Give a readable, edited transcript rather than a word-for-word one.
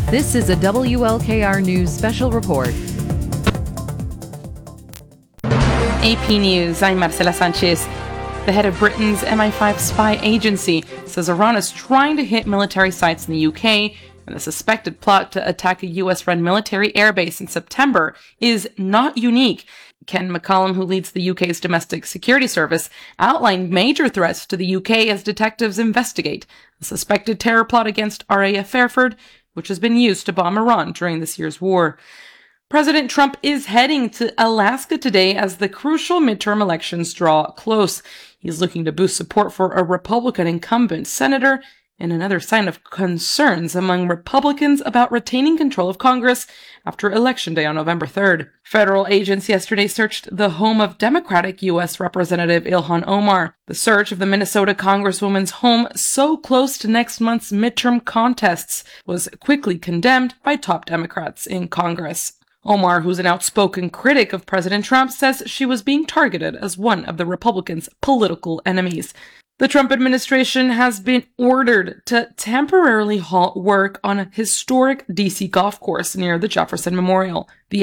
This is a WLKR News special report. AP News, I'm Marcela Sanchez. The head of Britain's MI5 spy agency says Iran is trying to hit military sites in the UK, and the suspected plot to attack a US-run military airbase in September is not unique. Ken McCallum, who leads the UK's domestic security service, outlined major threats to the UK as detectives investigate a suspected terror plot against RAF Fairford, which has been used to bomb Iran during this year's war. President Trump is heading to Alaska today as the crucial midterm elections draw close. He's looking to boost support for a Republican incumbent senator, and another sign of concerns among Republicans about retaining control of Congress after Election Day on November 3rd. Federal agents yesterday searched the home of Democratic U.S. Representative Ilhan Omar. The search of the Minnesota Congresswoman's home, so close to next month's midterm contests, was quickly condemned by top Democrats in Congress. Omar, who's an outspoken critic of President Trump, says she was being targeted as one of the Republicans' political enemies. The Trump administration has been ordered to temporarily halt work on a historic D.C. golf course near the Jefferson Memorial. The